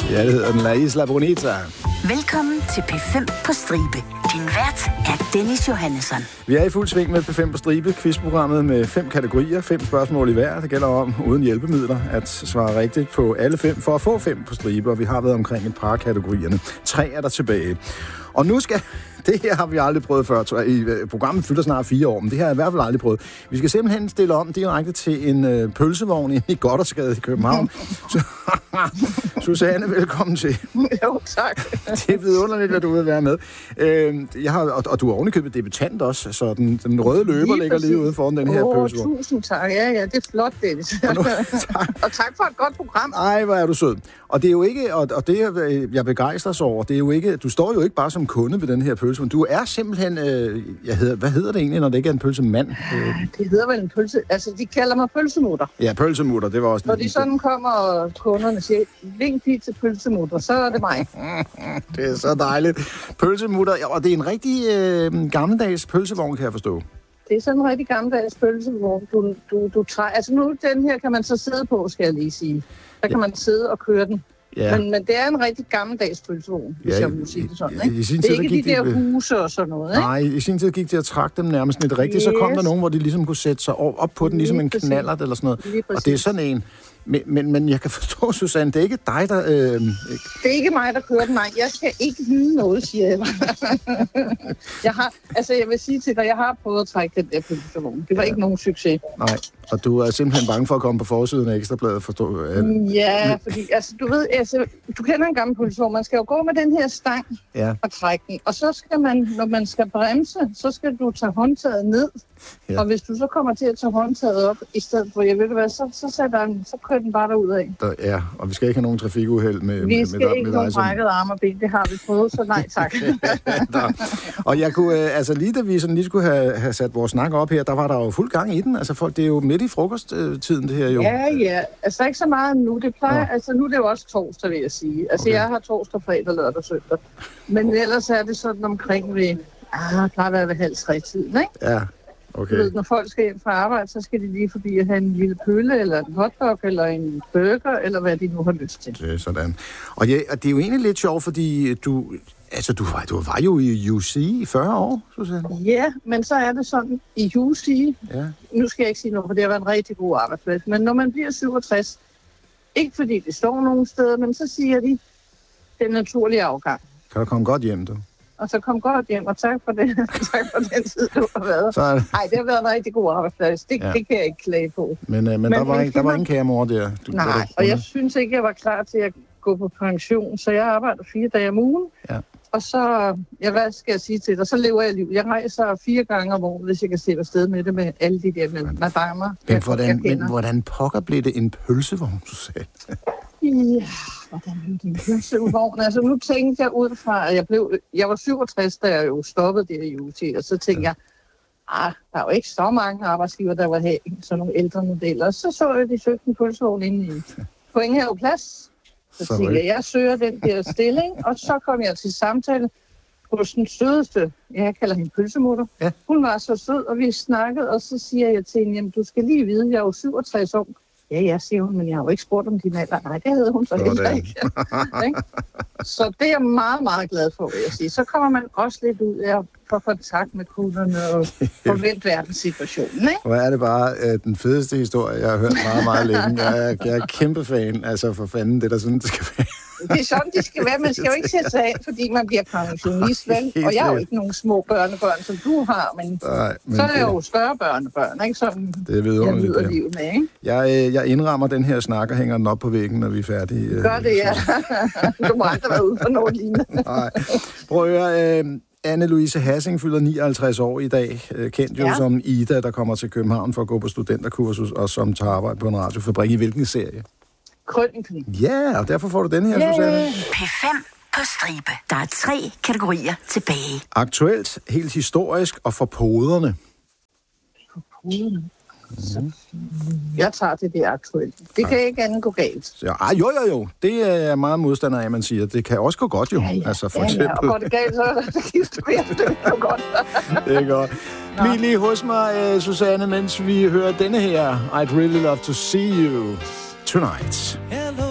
Ja, det hedder den La Isla Bonita. Velkommen til P5 på stribe. Din vært er Dennis Johannesson. Vi er i fuld sving med P5 på stribe, quizprogrammet med 5 kategorier, 5 spørgsmål i hver. Det gælder om, uden hjælpemidler, at svare rigtigt på alle 5 for at få 5 på stribe, og vi har været omkring et par kategorierne. 3 er der tilbage. Og nu skal... Det her har vi aldrig prøvet før. Programmet fylder snart 4 år, men det her har jeg i hvert fald aldrig prøvet. Vi skal simpelthen stille om direkte til en pølsevogn i Gothersgade i København. Susanne, velkommen til. Jo, tak. Det er vidunderligt, at du vil være med. Og du er ovenikøbet debutant også, så den røde løber ligger lige ude foran den her pølsevogn. Tusind tak. Ja, det er flot, Dennis. Og tak for et godt program. Ej, hvor er du sød. Og det er jo ikke, og det jeg begejstrer sig over, det er jo ikke, du står jo ikke bare som kunde ved den her pølse, men du er simpelthen, hvad hedder det egentlig, når det ikke er en pølsemand? Det hedder vel en pølse, altså de kalder mig pølsemutter. Ja, pølsemutter, det var også... Når de sådan kommer, og kunderne siger, vink lige til pølsemutter, så er det mig. Det er så dejligt. Pølsemutter, og det er en rigtig gammeldags pølsevogn, kan jeg forstå. Det er sådan en rigtig gammeldags pølsevogn, du træder. Altså nu, den her kan man så sidde på, skal jeg lige sige. Der kan man sidde og køre den. Ja. Men det er en rigtig gammeldags pølsevogn, hvis jeg vil sige det sådan. Ikke? Det er ikke de der huse og sådan noget. Ikke? Nej, i sin tid gik det at trække dem nærmest lidt rigtigt. Så kom der nogen, hvor de ligesom kunne sætte sig op på den, ligesom en knallert eller sådan noget. Og det er sådan en. Men jeg kan forstå, Susanne, det er ikke dig, der... Det er ikke mig, der kører den. Nej, jeg skal ikke vide noget, siger jeg. Jeg vil sige til dig, jeg har prøvet at trække den der pølsevogn. Det var ikke nogen succes. Nej, og du er simpelthen bange for at komme på forsiden af Ekstrabladet, forstå? Ja, fordi du ved, du kender en gammel pølsevogn. Man skal jo gå med den her stang og trække den. Og så skal man, når man skal bremse, så skal du tage håndtaget ned. Ja. Og hvis du så kommer til at tage håndtaget op, i stedet for, jeg ved hvad, så kører den bare derudad. Ja, og vi skal ikke have nogen trafikuheld med vi skal ikke have nogen brækket arme og ben, det har vi prøvet, så nej tak. Og jeg kunne, lige da vi sådan lige skulle have sat vores snak op her, der var der jo fuld gang i den. Altså folk, det er jo midt i frokosttiden, det her jo. Ja, altså ikke så meget nu. Det plejer, nu er det jo også torsdag, vil jeg sige. Altså jeg har torsdag, fredag, lørdag, søndag. Men ellers er det sådan omkring ved, plejer at være ved 2:30-tiden, ikke? Ja. Okay. Ved, når folk skal hjem fra arbejde, så skal de lige forbi at have en lille pølle, eller en hotdog, eller en burger, eller hvad de nu har lyst til. Det er sådan. Og det er jo egentlig lidt sjovt, fordi du var jo i UC i 40 år, Susanne. Ja, men så er det sådan, i UC, nu skal jeg ikke sige noget, for det har været en rigtig god arbejdsplads, men når man bliver 67, ikke fordi det står nogen steder, men så siger de, den naturlige afgang. Kan du komme godt hjem, du? Og så kom godt hjem, og tak for den tid, du har været. Nej, det har været en rigtig god arbejdsplads. Det kan jeg ikke klage på. Men der var ingen kære mor der? Nej, og jeg synes ikke, jeg var klar til at gå på pension, så jeg arbejder 4 dage om ugen. Ja. Og så, hvad skal jeg sige til dig, så lever jeg liv. Jeg rejser 4 gange om året, hvis jeg kan slippe afsted med det, med alle de der madammer. Men hvordan pokker blev det en pølsevogn, du sagde? Ja, hvordan blev det en pølsevogn? Altså nu tænkte jeg ud fra, at jeg var 67, da jeg jo stoppede der i UT, og så tænkte jeg, der er jo ikke så mange arbejdsgiver, der var her, sådan nogle ældre modeller. Så jeg, de søgte en pølsevogn inde i Pointhave-plads. Så tænkte jeg søger den der stilling, og så kom jeg til samtale hos den sødeste, jeg kalder hende pølsemutter. Ja. Hun var så sød, og vi snakkede, og så siger jeg til hende, jamen du skal lige vide, jeg er jo 67 år. Ja, siger hun, men jeg har jo ikke spurgt om din alder. Nej, det havde hun så heller ikke. Så det er jeg meget, meget glad for, vil jeg sige. Så kommer man også lidt ud af at få kontakt med kunderne og forvente verdenssituationen, ikke? Hvor er det bare den fedeste historie, jeg har hørt meget, meget længe. Jeg er kæmpe fan, altså for fanden, det der sådan, det skal være. Det er sådan, det skal være. Man skal jo ikke sætte sig af, fordi man bliver pensionist, vel? Og jeg er jo ikke nogen små børnebørn, som du har, men så er jeg jo større børnebørn, ikke? Som det er jeg nyder livet med, ikke? Jeg indrammer den her snak og hænger den op på væggen, når vi er færdige. Gør det, ja. Du må aldrig være ude for noget lignende. Nej. Prøv at høre, Anne-Louise Hassing fylder 59 år i dag, kendt jo som Ida, der kommer til København for at gå på studenterkursus, og som tager arbejde på en radiofabrik. I hvilken serie? Krøniken. Ja, og derfor får du den her, Susanne. P5 på stribe. Der er 3 kategorier tilbage. Aktuelt, helt historisk og for poderne. For poderne? Jeg tager det aktuelt. Det kan ikke andet gå galt. Jo. Det er jeg meget modstander af, man siger. Det kan også gå godt jo. Ja. Altså, for eksempel. Og går det galt, så gift det er godt. Det er godt. Bliv lige hos mig, Susanne, mens vi hører denne her. I'd really love to see you tonight.